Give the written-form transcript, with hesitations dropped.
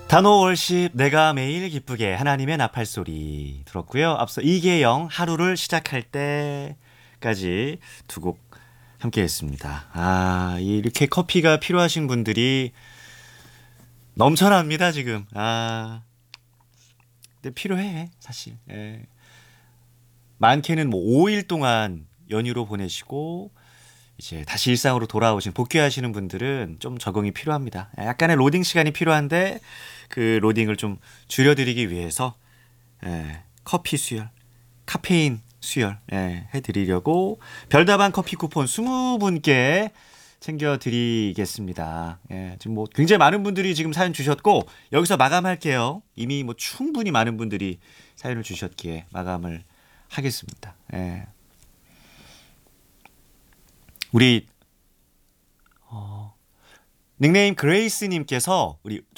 단오 월십 내가 매일 기쁘게 하나님의 나팔 소리 들었고요. 앞서 이계영 하루를 시작할 때까지 두 곡 함께 했습니다. 아, 이렇게 커피가 필요하신 분들이 넘쳐납니다, 지금. 아, 근데 필요해, 사실. 예. 많게는 뭐 5일 동안 연휴로 보내시고 이제 다시 일상으로 돌아오신 복귀하시는 분들은 좀 적응이 필요합니다. 약간의 로딩 시간이 필요한데 그 로딩을 좀 줄여드리기 위해서 커피 수혈, 카페인 수혈 해드리려고 별다방 커피 쿠폰 20분께 챙겨드리겠습니다. 지금 뭐 굉장히 많은 분들이 지금 사연 주셨고 여기서 마감할게요. 이미 뭐 충분히 많은 분들이 사연을 주셨기에 마감을 하겠습니다. 우리 닉네임 그레이스님께서 우리